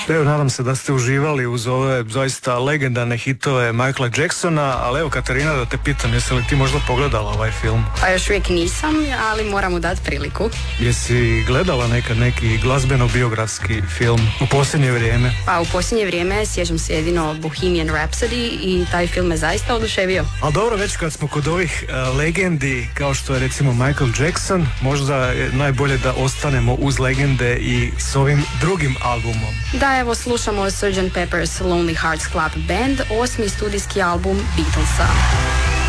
Evo, nadam se da ste uživali uz ove zaista legendarne hitove Michaela Jacksona, ali evo Katarina, da te pitam, jesi li ti možda pogledala ovaj film? Pa još uvijek nisam, ali moram mu dati priliku. Jesi gledala nekad neki glazbeno-biografski film u posljednje vrijeme? Pa u posljednje vrijeme sjećam se jedino Bohemian Rhapsody i taj film me zaista oduševio. Ali dobro, već kad smo kod ovih legendi, kao što je recimo Michael Jackson, možda je najbolje da ostanemo uz legende i s ovim drugim albumom. Da, evo slušamo Sgt. Pepper's Lonely Hearts Club Band, 8. studijski album Beatlesa.